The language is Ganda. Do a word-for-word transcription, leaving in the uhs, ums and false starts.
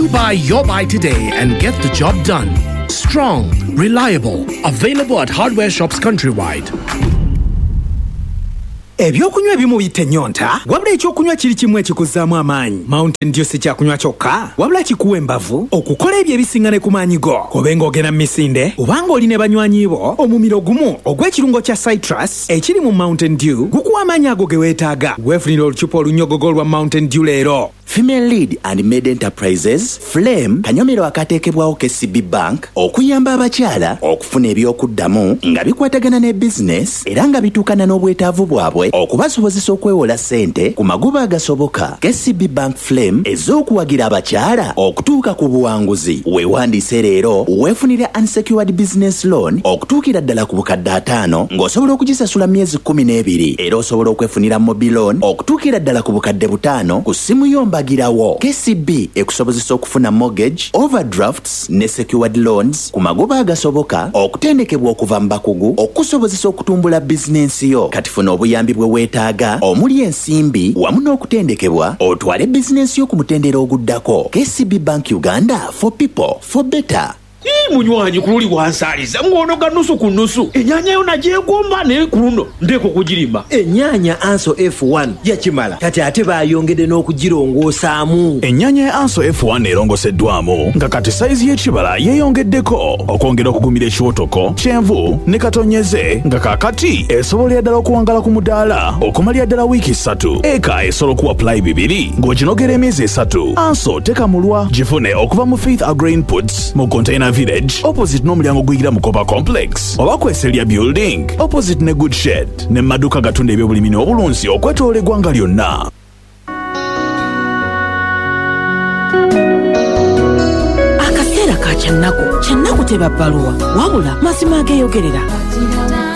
You buy your buy today and get the job done. Strong, reliable, available at hardware shops countrywide. Ebyokunywa ebimu biyita ennyonta wabula ekyokunywa kiri kimu ekikuzzaamu amaanyi. Mountain Dew si kyakunywa kyokka wabula kikuwa embavu okukola ebyo ebisinga ne ku maanyi go. Kobe ng'ogenda mu misinde obanga oli ne banywanyi bo, omumiro gumu ogw'ekirungo kya citrus ekiri mu Mountain Dew gukuwa amaanyi ago ge weetaaga. Weefunira olucupa olunnyogogo lwa Mountain Dew leero. Female Lead and Made Enterprises, Flame, kanyomero akateekebwawo K C B Bank okuyamba abakyala okufuna ebyokuddamu nga bikwatagana ne business era nga bituukana n'obwetaavu bwabwe okubasobozesa okwewola ssente ku magoba agasoboka. K C B Bank Flame ez'okuwagira abakyala okutuuka ku buwanguzi. Weewandiise leero weefunire unsecured business loan okutuukira ddala ku bukadde ataano ng'osobola okugisasula myezi kkumi n'ebiri era osobola okwefunira mobile loan okutuukira ddala ku bukadde butaano ku ssimu yomba girawo. K C B ekusobozesa okufuna mortgage, overdrafts ne secured loans ku magoba agasoboka okutendekebwa okuva mu bakugu okusobozesa okutumbula bizinensi yo. Kati funa obuyambi bwe weetaaga omuli ensimbi wamu n'okutendekebwa otwale bizinensi yo ku mutendera oguddako. K C B Bank Uganda, for people, for better. Ii munywanyi kululi wansaaliza ng'onoga nusu ku nusu. Ennyanya yo nagyegomba naye ku luno ndeeko kugirima. Ennyanya Anso F one yakimala kati ate baayongedde n'okugirongosaamu. Ennyanya ya Anso F one erongoseddwamu nga kati sayizi y'ekibala yeeyongeddeko okwongera okugumira ekiwotoko, kyenvu ne katonyeze nga kaakati esobolera ddala okuwangala ku mudaala okumalira ddala wiiki ssatu. Eka esobola okuwa pulayi bibiri ng'oginogera emyezi esatu. Anso tekamulwa gifune okuva mu Faith Agrain Puts mu Container Village opposite n'omulyango guyira mu Kopa Complex oba Kweselya Building opposite ne Good Shed ne maduka gatunda ebyobulimi n'obulunzi okwetoola eggwanga lyonna. Akaseera ka kyannako kyannako tebabbaluwa wabula mazima ageeyogerera.